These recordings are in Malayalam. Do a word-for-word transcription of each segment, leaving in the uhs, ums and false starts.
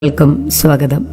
ൾക്കും സ്വാഗതം.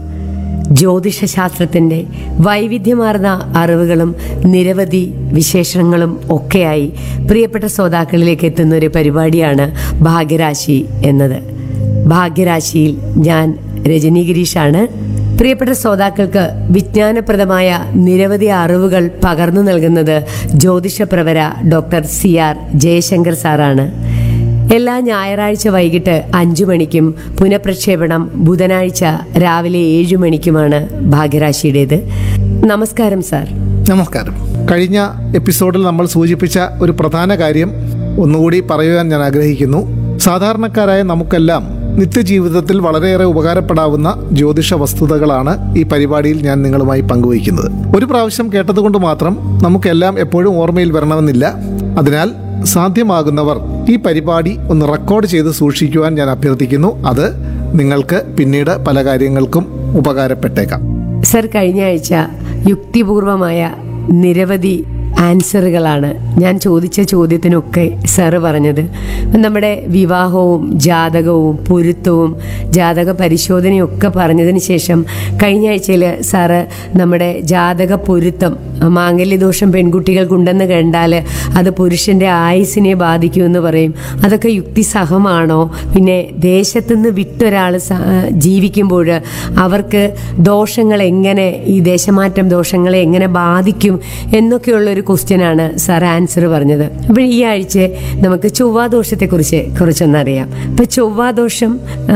ജ്യോതിഷശാസ്ത്രത്തിന്റെ വൈവിധ്യമാർന്ന അറിവുകളും നിരവധി വിശേഷണങ്ങളും ഒക്കെയായി പ്രിയപ്പെട്ട ശ്രോതാക്കളിലേക്ക് എത്തുന്ന ഒരു പരിപാടിയാണ് ഭാഗ്യരാശി എന്നത്. ഭാഗ്യരാശിയിൽ ഞാൻ രജനി ഗിരീഷാണ്. പ്രിയപ്പെട്ട ശ്രോതാക്കൾക്ക് വിജ്ഞാനപ്രദമായ നിരവധി അറിവുകൾ പകർന്നു നൽകുന്നത് ജ്യോതിഷപ്രവര ഡോക്ടർ സി ആർ ജയശങ്കർ സാറാണ്. എല്ലാ ഞായറാഴ്ച വൈകിട്ട് അഞ്ചു മണിക്കും പുനഃപ്രക്ഷേപണം ബുധനാഴ്ച രാവിലെ ഏഴു മണിക്കുമാണ് ഭാഗ്യരാശിയുടേത്. നമസ്കാരം സാർ. നമസ്കാരം. കഴിഞ്ഞ എപ്പിസോഡിൽ നമ്മൾ സൂചിപ്പിച്ച ഒരു പ്രധാന കാര്യം ഒന്നുകൂടി പറയുവാൻ ഞാൻ ആഗ്രഹിക്കുന്നു. സാധാരണക്കാരായ നമുക്കെല്ലാം നിത്യജീവിതത്തിൽ വളരെയേറെ ഉപകാരപ്പെടാവുന്ന ജ്യോതിഷ വസ്തുതകളാണ് ഈ പരിപാടിയിൽ ഞാൻ നിങ്ങളുമായി പങ്കുവയ്ക്കുന്നത്. ഒരു പ്രാവശ്യം കേട്ടതുകൊണ്ട് മാത്രം നമുക്കെല്ലാം എപ്പോഴും ഓർമ്മയിൽ വരണമെന്നില്ല. അതിനാൽ സാധ്യമാകുന്നവർ ഈ പരിപാടി ഒന്ന് റെക്കോർഡ് ചെയ്ത് സൂക്ഷിക്കുവാൻ ഞാൻ അഭ്യർത്ഥിക്കുന്നു. അത് നിങ്ങൾക്ക് പിന്നീട് പല കാര്യങ്ങൾക്കും ഉപകാരപ്പെട്ടേക്കാം. സർ, കഴിഞ്ഞ ആഴ്ച യുക്തിപൂർവമായ നിരവധി ആൻസറുകളാണ് ഞാൻ ചോദിച്ച ചോദ്യത്തിനൊക്കെ സാറ് പറഞ്ഞത്. നമ്മുടെ വിവാഹവും ജാതകവും പൊരുത്തവും ജാതക പരിശോധനയും ഒക്കെ പറഞ്ഞതിന് ശേഷം കഴിഞ്ഞ ആഴ്ചയിൽ സാറ് നമ്മുടെ ജാതക പൊരുത്തം, മാംഗല്യദോഷം പെൺകുട്ടികൾക്കുണ്ടെന്ന് കണ്ടാൽ അത് പുരുഷന്റെ ആയുസ്സിനെ ബാധിക്കുമെന്ന് പറയും. അതൊക്കെ യുക്തിസഹമാണോ? പിന്നെ ദേശത്തുനിന്ന് വിട്ടൊരാൾ ജീവിക്കുമ്പോൾ അവർക്ക് ദോഷങ്ങൾ എങ്ങനെ, ഈ ദേശമാറ്റം ദോഷങ്ങളെ എങ്ങനെ ബാധിക്കും എന്നൊക്കെയുള്ളൊരു ക്വസ്റ്റ്യനാണ് സാർ ആൻസർ പറഞ്ഞത്. അപ്പോൾ ഈ ആഴ്ച നമുക്ക് ചൊവ്വാദോഷത്തെക്കുറിച്ച് കുറച്ചൊന്നറിയാം. അപ്പം ചൊവ്വാദോഷം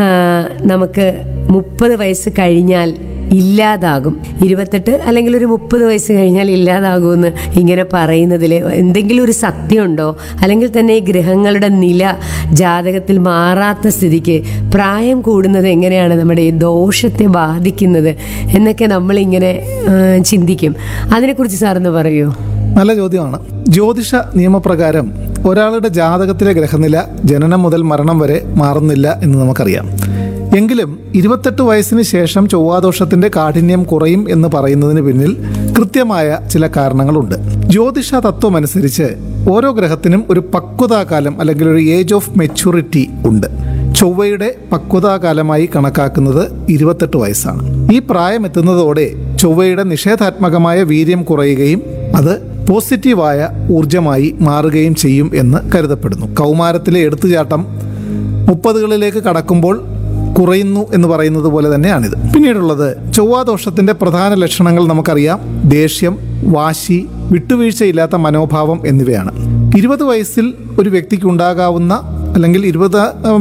നമുക്ക് മുപ്പത് വയസ്സ് കഴിഞ്ഞാൽ ഇല്ലാതാകും. ഇരുപത്തെട്ട് അല്ലെങ്കിൽ ഒരു മുപ്പത് വയസ്സ് കഴിഞ്ഞാൽ ഇല്ലാതാകുമെന്ന് ഇങ്ങനെ പറയുന്നതിൽ എന്തെങ്കിലും ഒരു സത്യമുണ്ടോ? അല്ലെങ്കിൽ തന്നെ ഈ ഗ്രഹങ്ങളുടെ നില ജാതകത്തിൽ മാറാത്ത സ്ഥിതിക്ക് പ്രായം കൂടുന്നത് എങ്ങനെയാണ് നമ്മുടെ ഈ ദോഷത്തെ ബാധിക്കുന്നത് എന്നൊക്കെ നമ്മളിങ്ങനെ ചിന്തിക്കും. അതിനെക്കുറിച്ച് സാറൊന്ന് പറയൂ. നല്ല ചോദ്യമാണ്. ജ്യോതിഷ നിയമപ്രകാരം ഒരാളുടെ ജാതകത്തിലെ ഗ്രഹനില ജനനം മുതൽ മരണം വരെ മാറുന്നില്ല എന്ന് നമുക്കറിയാം. എങ്കിലും ഇരുപത്തെട്ട് വയസ്സിന് ശേഷം ചൊവ്വാദോഷത്തിന്റെ കാഠിന്യം കുറയും എന്ന് പറയുന്നതിന് പിന്നിൽ കൃത്യമായ ചില കാരണങ്ങളുണ്ട്. ജ്യോതിഷ തത്വമനുസരിച്ച് ഓരോ ഗ്രഹത്തിനും ഒരു പക്വതാകാലം അല്ലെങ്കിൽ ഒരു ഏജ് ഓഫ് മെച്യൂരിറ്റി ഉണ്ട്. ചൊവ്വയുടെ പക്വതാകാലമായി കണക്കാക്കുന്നത് ഇരുപത്തെട്ട് വയസ്സാണ്. ഈ പ്രായം എത്തുന്നതോടെ ചൊവ്വയുടെ നിഷേധാത്മകമായ വീര്യം കുറയുകയും അത് പോസിറ്റീവായ ഊർജമായി മാറുകയും ചെയ്യും എന്ന് കരുതപ്പെടുന്നു. കൗമാരത്തിലെ എടുത്തുചാട്ടം മുപ്പതുകളിലേക്ക് കടക്കുമ്പോൾ കുറയുന്നു എന്ന് പറയുന്നത് പോലെ തന്നെയാണിത്. പിന്നീടുള്ളത് ചൊവ്വാദോഷത്തിന്റെ പ്രധാന ലക്ഷണങ്ങൾ നമുക്കറിയാം. ദേഷ്യം, വാശി, വിട്ടുവീഴ്ചയില്ലാത്ത മനോഭാവം എന്നിവയാണ്. ഇരുപത് വയസ്സിൽ ഒരു വ്യക്തിക്ക് ഉണ്ടാകാവുന്ന അല്ലെങ്കിൽ ഇരുപത്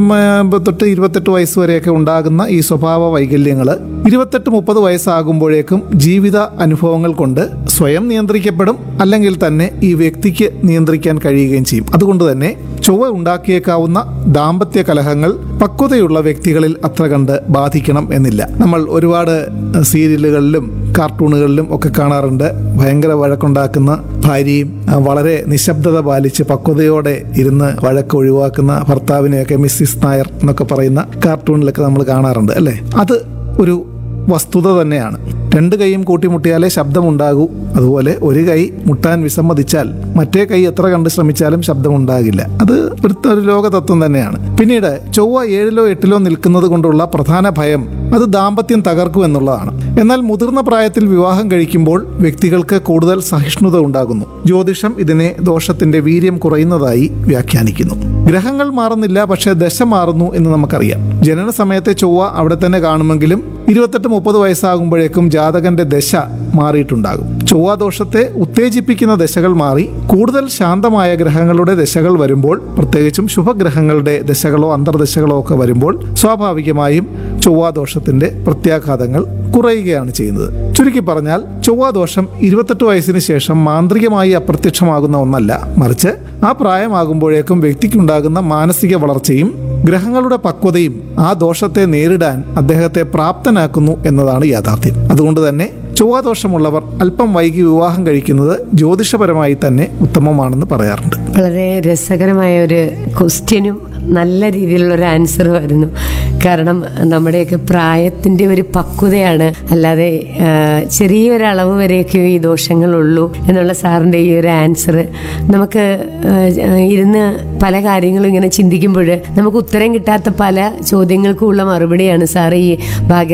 തൊട്ട് ഇരുപത്തെട്ട് വയസ്സ് വരെയൊക്കെ ഉണ്ടാകുന്ന ഈ സ്വഭാവ വൈകല്യങ്ങൾ ഇരുപത്തെട്ട് മുപ്പത് വയസ്സാകുമ്പോഴേക്കും ജീവിത അനുഭവങ്ങൾ കൊണ്ട് സ്വയം നിയന്ത്രിക്കപ്പെടും, അല്ലെങ്കിൽ തന്നെ ഈ വ്യക്തിക്ക് നിയന്ത്രിക്കാൻ കഴിയുകയും ചെയ്യും. അതുകൊണ്ട് തന്നെ ചൊവ്വ ഉണ്ടാക്കിയേക്കാവുന്ന ദാമ്പത്യ കലഹങ്ങൾ പക്വതയുള്ള വ്യക്തികളിൽ അത്ര കണ്ട് ബാധിക്കണം എന്നില്ല. നമ്മൾ ഒരുപാട് സീരിയലുകളിലും കാർട്ടൂണുകളിലും ഒക്കെ കാണാറുണ്ട്. ഭയങ്കര വഴക്കുണ്ടാക്കുന്ന ഭാര്യയും വളരെ നിശബ്ദത പാലിച്ച് പക്വതയോടെ ഇരുന്ന് വഴക്ക് ഒഴിവാക്കുന്ന ഭർത്താവിനെയൊക്കെ മിസ്സിസ് നായർ എന്നൊക്കെ പറയുന്ന കാർട്ടൂണിലൊക്കെ നമ്മൾ കാണാറുണ്ട്, അല്ലേ? അത് ഒരു വസ്തുത തന്നെയാണ്. രണ്ട് കൈയും കൂട്ടിമുട്ടിയാലേ ശബ്ദമുണ്ടാകൂ. അതുപോലെ ഒരു കൈ മുട്ടാൻ വിസമ്മതിച്ചാൽ മറ്റേ കൈ എത്ര കണ്ട് ശ്രമിച്ചാലും ശബ്ദമുണ്ടാകില്ല. അത് ഒരു ലോകതത്വം തന്നെയാണ്. പിന്നീട് ചൊവ്വ ഏഴിലോ എട്ടിലോ നിൽക്കുന്നത് കൊണ്ടുള്ള പ്രധാന ഭയം അത് ദാമ്പത്യം തകർക്കും എന്നുള്ളതാണ്. എന്നാൽ മുതിർന്ന പ്രായത്തിൽ വിവാഹം കഴിക്കുമ്പോൾ വ്യക്തികൾക്ക് കൂടുതൽ സഹിഷ്ണുത ഉണ്ടാകുന്നു. ജ്യോതിഷം ഇതിനെ ദോഷത്തിന്റെ വീര്യം കുറയുന്നതായി വ്യാഖ്യാനിക്കുന്നു. ഗ്രഹങ്ങൾ മാറുന്നില്ല, പക്ഷേ ദശ മാറുന്നു എന്ന് നമുക്കറിയാം. ജനന സമയത്തെ ചൊവ്വ അവിടെ തന്നെ കാണുമെങ്കിലും ഇരുപത്തെട്ട് മുപ്പത് വയസ്സാകുമ്പോഴേക്കും ജാതകന്റെ ദശ മാറിയിട്ടുണ്ടാകും. ചൊവ്വാദോഷത്തെ ഉത്തേജിപ്പിക്കുന്ന ദശകൾ മാറി കൂടുതൽ ശാന്തമായ ഗ്രഹങ്ങളുടെ ദശകൾ വരുമ്പോൾ, പ്രത്യേകിച്ചും ശുഭഗ്രഹങ്ങളുടെ ദശകളോ അന്തർദശകളോ ഒക്കെ വരുമ്പോൾ സ്വാഭാവികമായും ചൊവ്വാദോഷത്തിന്റെ പ്രത്യാഘാതങ്ങൾ കുറയുകയാണ് ചെയ്യുന്നത്. ചുരുക്കി പറഞ്ഞാൽ ചൊവ്വാദോഷം ഇരുപത്തെട്ട് വയസ്സിന് ശേഷം മാന്ത്രികമായി അപ്രത്യക്ഷമാകുന്ന ഒന്നല്ല, മറിച്ച് ആ പ്രായമാകുമ്പോഴേക്കും വ്യക്തിക്കുണ്ടാകുന്ന മാനസിക വളർച്ചയും ഗ്രഹങ്ങളുടെ പക്വതയും ആ ദോഷത്തെ നേരിടാൻ അദ്ദേഹത്തെ പ്രാപ്തനാക്കുന്നു എന്നതാണ് യാഥാർത്ഥ്യം. അതുകൊണ്ട് തന്നെ ചൊവ്വാദോഷമുള്ളവർ അല്പം വൈകി വിവാഹം കഴിക്കുന്നത് ജ്യോതിഷപരമായി തന്നെ ഉത്തമമാണെന്ന് പറയാറുണ്ട്. വളരെ രസകരമായ ഒരു ക്വസ്റ്റ്യനും നല്ല രീതിയിലുള്ള ഒരു ആൻസറും ആയിരുന്നു. കാരണം നമ്മുടെയൊക്കെ പ്രായത്തിൻ്റെ ഒരു പക്വതയാണ്, അല്ലാതെ ആ, ചെറിയൊരളവ് വരെയൊക്കെ ഈ ദോഷങ്ങളുള്ളൂ എന്നുള്ള സാറിൻ്റെ ഈ ഒരു ആൻസർ നമുക്ക് ആ, ഇരുന്ന് പല കാര്യങ്ങളും ഇങ്ങനെ ചിന്തിക്കുമ്പോൾ നമുക്ക് ഉത്തരം കിട്ടാത്ത പല ചോദ്യങ്ങൾക്കുമുള്ള മറുപടിയാണ് സാർ ഈ ഭാഗ്യ